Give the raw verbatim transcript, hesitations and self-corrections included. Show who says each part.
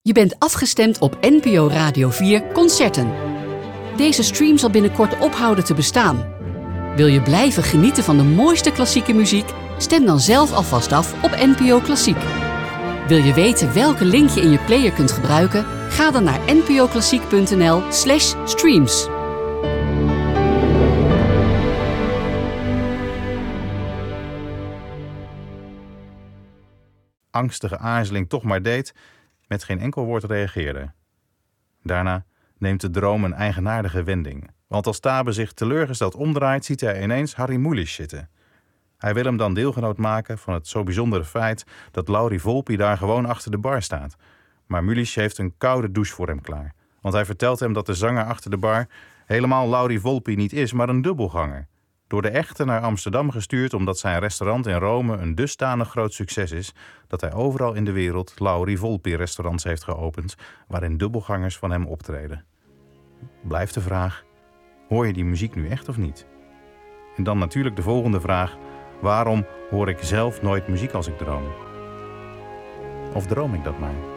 Speaker 1: Je bent afgestemd op N P O Radio vier Concerten. Deze stream zal binnenkort ophouden te bestaan. Wil je blijven genieten van de mooiste klassieke muziek? Stem dan zelf alvast af op N P O Klassiek. Wil je weten welke link je in je player kunt gebruiken? Ga dan naar npoklassiek.nl slash streams.
Speaker 2: Angstige aarzeling toch maar deed, met geen enkel woord reageerde. Daarna neemt de droom een eigenaardige wending. Want als Tabe zich teleurgesteld omdraait, ziet hij ineens Harry Mulisch zitten. Hij wil hem dan deelgenoot maken van het zo bijzondere feit dat Lauri Volpi daar gewoon achter de bar staat. Maar Mulisch heeft een koude douche voor hem klaar. Want hij vertelt hem dat de zanger achter de bar helemaal Lauri Volpi niet is, maar een dubbelganger. Door de echte naar Amsterdam gestuurd omdat zijn restaurant in Rome een dusdanig groot succes is dat hij overal in de wereld Lauri Volpi restaurants heeft geopend waarin dubbelgangers van hem optreden. Blijft de vraag, hoor je die muziek nu echt of niet? En dan natuurlijk de volgende vraag, waarom hoor ik zelf nooit muziek als ik droom? Of droom ik dat maar?